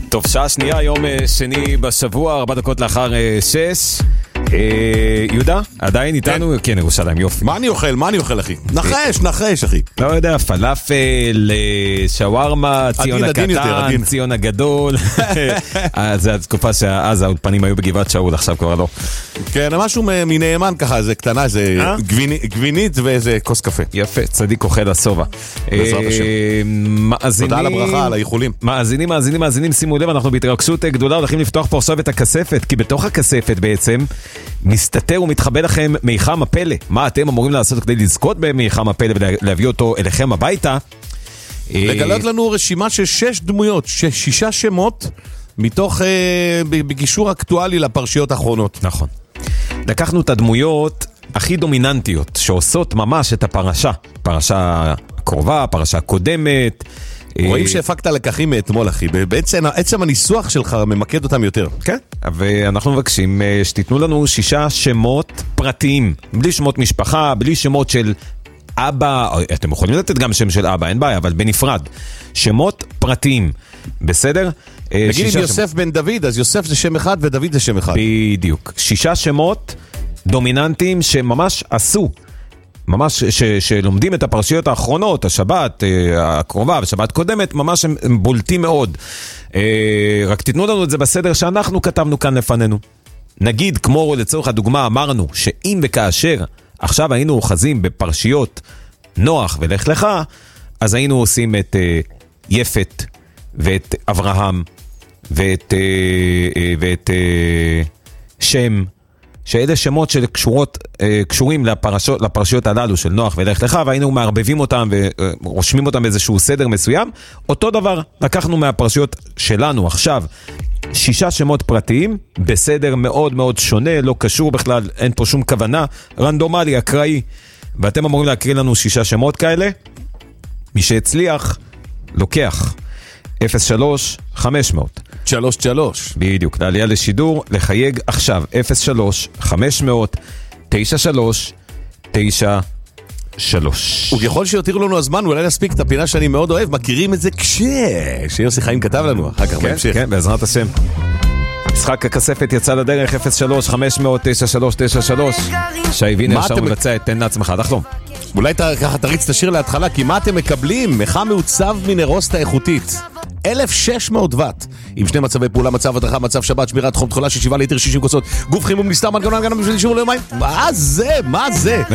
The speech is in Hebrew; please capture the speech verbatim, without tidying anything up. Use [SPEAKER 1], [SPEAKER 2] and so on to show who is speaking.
[SPEAKER 1] טוב, שעה שנייה, יום שני בשבוע, ארבע דקות לאחר שש. יהודה, עדיין איתנו? כן, ירושלים, יופי.
[SPEAKER 2] מה אני אוכל? מה אני אוכל, אחי? נחש, נחש, אחי.
[SPEAKER 1] לא יודע, פלאפל, שווארמה, ציון הקטן, ציון הגדול. זה התקופה שאז האולפנים היו בגבעת שאול, עכשיו כבר לא.
[SPEAKER 2] כן, משהו מנאמן ככה, זה קטנה, זה גבינית ואיזה כוס קפה.
[SPEAKER 1] יפה, צדיק אוכל הסובה.
[SPEAKER 2] בעזרת השם. תודה על הברכה, על האיחולים.
[SPEAKER 1] מאזינים, מאזינים, מאזינים, שימו לב, אנחנו בהתרגשות גדולה, הולכים לפתוח פה עכשיו את הכספת, כי בתוך הכספת בעצם מסתתר ומתחבא לכם מיחם הפלא. מה אתם אמורים לעשות כדי לזכות במיחם הפלא ולהביא אותו אליכם הביתה?
[SPEAKER 2] לגלות לנו רשימה של שש דמויות, שישה שמות, מתוך, בגישור אקטואלי לפרשיות האחרונות.
[SPEAKER 1] נכון. לקחנו את הדמויות הכי דומיננטיות, שעושות ממש את הפרשה. פרשה קרובה, פרשה קודמת.
[SPEAKER 2] רואים שהפקת לקחים מאתמול, אחי. בעצם, עצם הניסוח שלך ממקד אותם יותר.
[SPEAKER 1] כן, ואנחנו מבקשים שתיתנו לנו שישה שמות פרטיים, בלי שמות משפחה, בלי שמות של אבא, אתם יכולים לתת גם שם של אבא, אין בעיה, אבל בנפרד. שמות פרטיים, בסדר?
[SPEAKER 2] נגיד אם יוסף בן דוד, אז יוסף זה שם אחד ודוד זה שם אחד.
[SPEAKER 1] בדיוק. שישה שמות דומיננטיים שממש עשו. ממש ש, שלומדים את הפרשיות האחרונות, השבת הקרובה ושבת קודמת, ממש הם, הם בולטים מאוד. רק תיתנו לנו את זה בסדר שאנחנו כתבנו כאן לפנינו. נגיד, כמו לצורך הדוגמה, אמרנו שאם וכאשר עכשיו היינו אוחזים בפרשיות נוח ולך לך, אז היינו עושים את יפת ואת אברהם ואת, ואת שם, שאלה שמות שקשורות, קשורים לפרשות, לפרשיות הללו של נוח ולך לך, והיינו מערבבים אותם ורושמים אותם באיזשהו סדר מסוים. אותו דבר לקחנו מהפרשיות שלנו עכשיו, שישה שמות פרטיים, בסדר מאוד מאוד שונה, לא קשור בכלל, אין פה שום כוונה, רנדומלי, אקראי, ואתם אמורים להקריא לנו שישה שמות כאלה. מי שהצליח, לוקח אפס שלוש חמש מאות
[SPEAKER 2] שלוש שלוש
[SPEAKER 1] בדיוק, לעלייה לשידור, לחייג עכשיו אפס שלוש חמש מאות תשע שלוש תשע שלוש.
[SPEAKER 2] וככל שיותיר לנו הזמן, אולי נספיק את הפינה שאני מאוד אוהב, מכירים את זה כש... שיוסי חיים כתב לנו, אחר כך בהמשך.
[SPEAKER 1] כן, בעזרת השם. משחק הכספת יצא לדרך, אפס שלוש חמש מאות תשע שלוש תשע שלוש. שהבינה אפשר מבצע, תן לעצמך, תחלום.
[SPEAKER 2] אולי ככה תריץ את השיר להתחלה, כי מה אתם מקבלים? מחה מעוצב מנרוסטה איכותית. אלף ושש מאות וואט, עם שני מצבי פעולה, מצב הדרכה, מצב שבת, שמירת חום, תחולה של שבעה ליטר, שישים כוסות, גוף חימום נסתר, מנגנון הגנה בשביל אישור ליומיים. מה זה? מה זה?